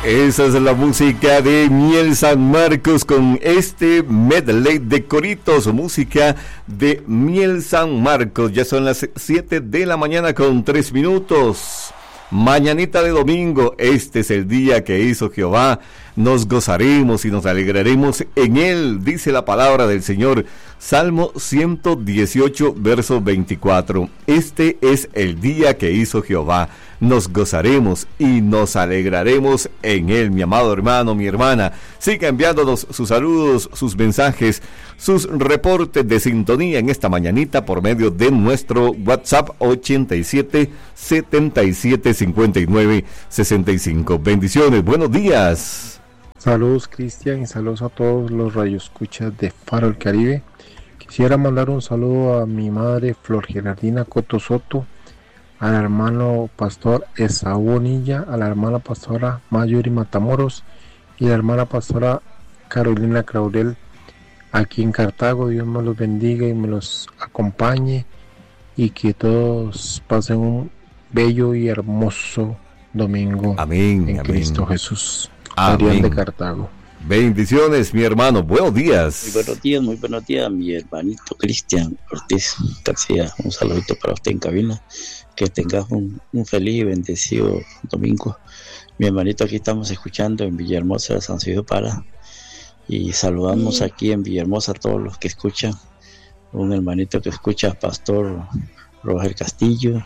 Esa es la música de Miel San Marcos con este medley de coritos, música de Miel San Marcos. Ya son las 7 de la mañana con 3 minutos. Mañanita de domingo, este es el día que hizo Jehová. Nos gozaremos y nos alegraremos en él, dice la palabra del Señor. Salmo 118, verso 24. Este es el día que hizo Jehová. Nos gozaremos y nos alegraremos en él. Mi amado hermano, mi hermana, siga enviándonos sus saludos, sus mensajes, sus reportes de sintonía en esta mañanita por medio de nuestro WhatsApp 87 77 59 65. Bendiciones, buenos días. Saludos, Cristian, y saludos a todos los radioescuchas de Faro del Caribe. Quisiera mandar un saludo a mi madre Flor Gerardina Coto Soto, al hermano pastor Esaú Bonilla, a la hermana pastora Mayuri Matamoros y la hermana pastora Carolina Claudel aquí en Cartago. Dios me los bendiga y me los acompañe y que todos pasen un bello y hermoso domingo. Amén, en amén. Cristo Jesús. Amén. Adrián de Cartago. Bendiciones, mi hermano. Buenos días. Muy buenos días, mi hermanito Cristian Ortiz García. Un saludito para usted en cabina. Que tengas un feliz y bendecido domingo. Mi hermanito, aquí estamos escuchando en Villahermosa de San Isidro Para. Y saludamos aquí en Villahermosa a todos los que escuchan. Un hermanito que escucha, Pastor Roger Castillo.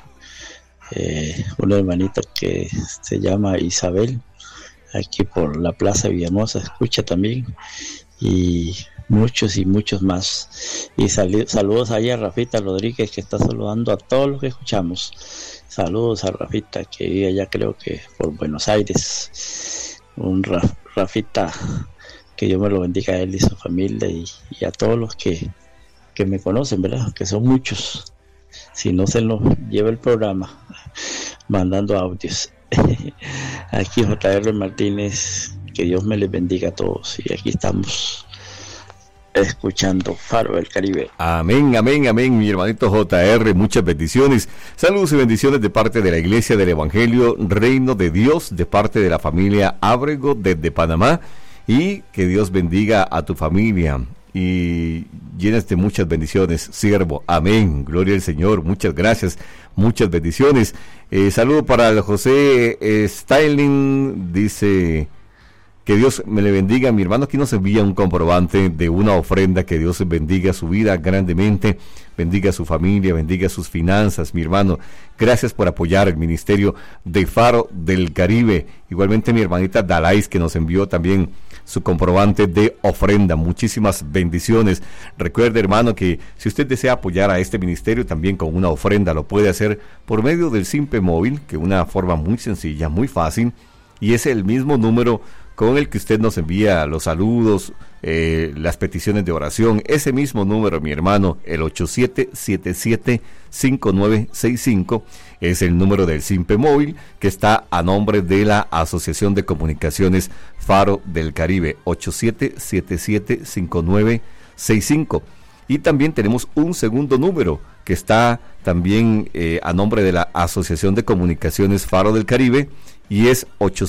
Una hermanita que se llama Isabel, aquí por la Plaza Villahermosa, escucha también, y muchos más. Y saludos ahí a Rafita Rodríguez, que está saludando a todos los que escuchamos. Saludos a Rafita, que vive allá, creo que por Buenos Aires. Un Rafita, que Dios me lo bendiga a él y su familia, y a todos los que me conocen, ¿verdad? Que son muchos. Si no, se nos lleva el programa mandando audios. Aquí J.R. Martínez, que Dios me les bendiga a todos, y aquí estamos escuchando Faro del Caribe. Amén, amén, amén, mi hermanito J.R., muchas bendiciones, saludos y bendiciones de parte de la Iglesia del Evangelio Reino de Dios, de parte de la familia Ábrego desde Panamá, y que Dios bendiga a tu familia y llenas de muchas bendiciones, siervo. Amén, gloria al Señor, muchas gracias, muchas bendiciones. Saludo para el José Styling, dice que Dios me le bendiga. Mi hermano aquí nos envía un comprobante de una ofrenda. Que Dios bendiga su vida grandemente, bendiga a su familia, bendiga sus finanzas. Mi hermano, gracias por apoyar el ministerio de Faro del Caribe. Igualmente mi hermanita Dalais, que nos envió también su comprobante de ofrenda. Muchísimas bendiciones. Recuerde, hermano, que si usted desea apoyar a este ministerio también con una ofrenda, lo puede hacer por medio del Simpe Móvil, que es una forma muy sencilla, muy fácil, y es el mismo número con el que usted nos envía los saludos, las peticiones de oración. Ese mismo número, mi hermano, el 8777-5965, es el número del Simpe Móvil, que está a nombre de la Asociación de Comunicaciones Faro del Caribe, 8777-5965. Y también tenemos un segundo número, que está también a nombre de la Asociación de Comunicaciones Faro del Caribe, y es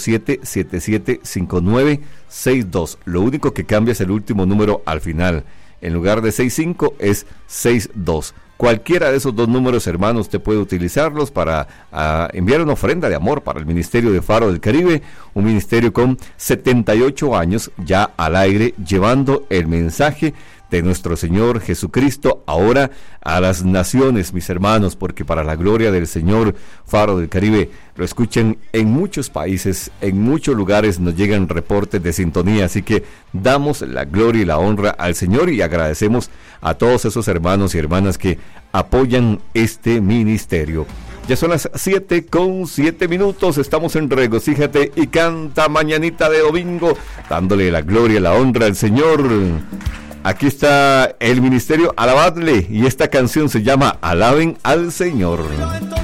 8777-5962. Lo único que cambia es el último número al final. En lugar de 65 es 62. Cualquiera de esos dos números, hermanos, usted puede utilizarlos para enviar una ofrenda de amor para el Ministerio de Faro del Caribe, un ministerio con 78 años ya al aire, llevando el mensaje de nuestro Señor Jesucristo ahora a las naciones, mis hermanos, porque para la gloria del Señor, Faro del Caribe lo escuchen en muchos países, en muchos lugares nos llegan reportes de sintonía, así que damos la gloria y la honra al Señor y agradecemos a todos esos hermanos y hermanas que apoyan este ministerio. Ya son las 7:07, estamos en Regocíjate y Canta mañanita de domingo, dándole la gloria y la honra al Señor. Aquí está el ministerio, alabadle, y esta canción se llama Alaben al Señor.